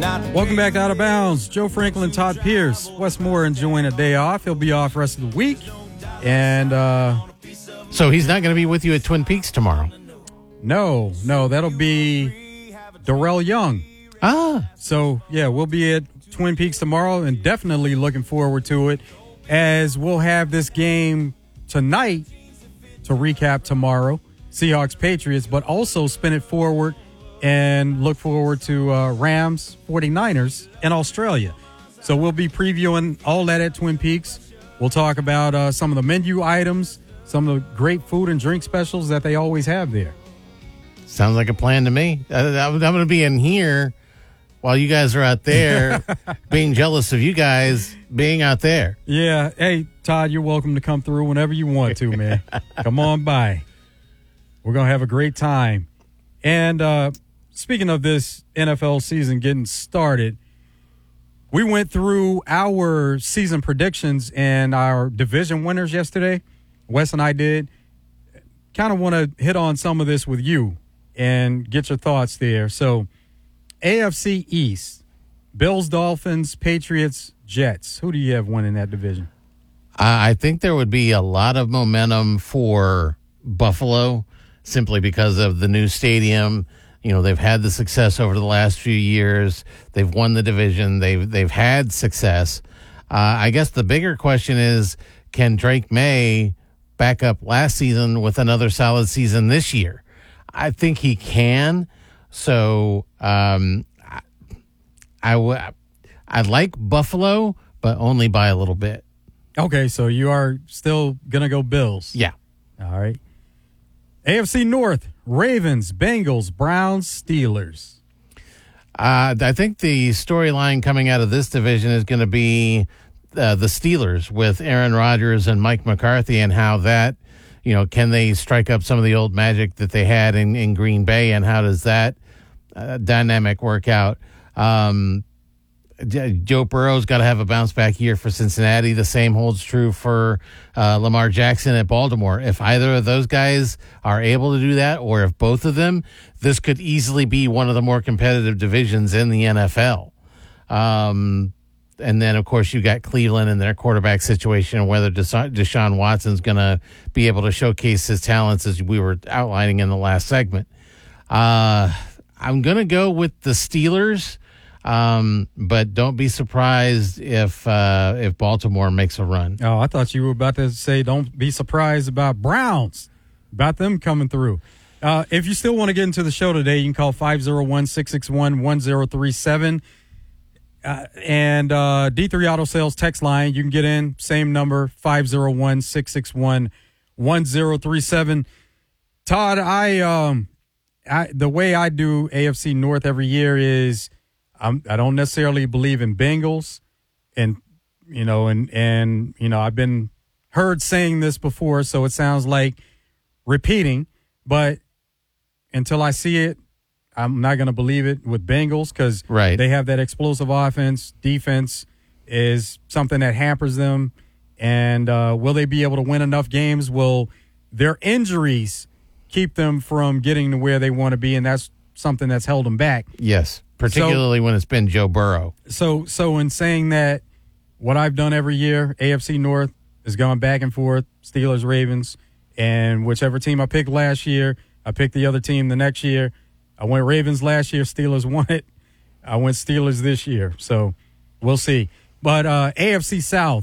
Welcome back to Out of Bounds. Joe Franklin, Todd Pierce. Wes Moore enjoying a day off. He'll be off the rest of the week. And so he's not going to be with you at Twin Peaks tomorrow? No, that'll be Darrell Young. So, yeah, we'll be at Twin Peaks tomorrow and definitely looking forward to it, as we'll have this game tonight to recap tomorrow, Seahawks Patriots, but also spin it forward and look forward to Rams 49ers in Australia. So we'll be previewing all that at Twin Peaks. We'll talk about some of the menu items, some of the great food and drink specials that they always have there. Sounds like a plan to me. I'm going to be in here while you guys are out there, being jealous of you guys being out there. Yeah. Hey, Todd, you're welcome to come through whenever you want to, man. Come on by. We're going to have a great time. And speaking of this NFL season getting started, we went through our season predictions and our division winners yesterday. Wes and I did. Kind of want to hit on some of this with you and get your thoughts there. So, AFC East, Bills, Dolphins, Patriots, Jets. Who do you have winning that division? I think there would be a lot of momentum for Buffalo simply because of the new stadium. You know, they've had the success over the last few years. They've won the division. They've had success. I guess the bigger question is, can Drake May back up last season with another solid season this year? I think he can. So I like Buffalo, but only by a little bit. Okay, so you are still going to go Bills. Yeah. All right. AFC North, Ravens, Bengals, Browns, Steelers. I think the storyline coming out of this division is going to be the Steelers with Aaron Rodgers and Mike McCarthy, and how that, can they strike up some of the old magic that they had in Green Bay, and how does that dynamic work out? Joe Burrow's got to have a bounce-back year for Cincinnati. The same holds true for Lamar Jackson at Baltimore. If either of those guys are able to do that, or if both of them, this could easily be one of the more competitive divisions in the NFL. And then, of course, you got Cleveland and their quarterback situation, and whether Deshaun Watson's going to be able to showcase his talents, as we were outlining in the last segment. I'm going to go with the Steelers. But don't be surprised if Baltimore makes a run. Oh, I thought you were about to say don't be surprised about Browns, about them coming through. If you still want to get into the show today, you can call 501-661-1037. And D3 Auto Sales text line, you can get in, same number, 501-661-1037. Todd, I the way I do AFC North every year is I don't necessarily believe in Bengals, and I've been heard saying this before, so it sounds like repeating, but until I see it, I'm not going to believe it with Bengals, because they have that explosive offense. Defense is something that hampers them, and will they be able to win enough games? Will their injuries keep them from getting to where they want to be, and that's something that's held them back? Yes. Particularly when it's been Joe Burrow. So in saying that, what I've done every year, AFC North, is going back and forth, Steelers, Ravens, and whichever team I picked last year, I picked the other team the next year. I went Ravens last year, Steelers won it. I went Steelers this year, so we'll see. But AFC South,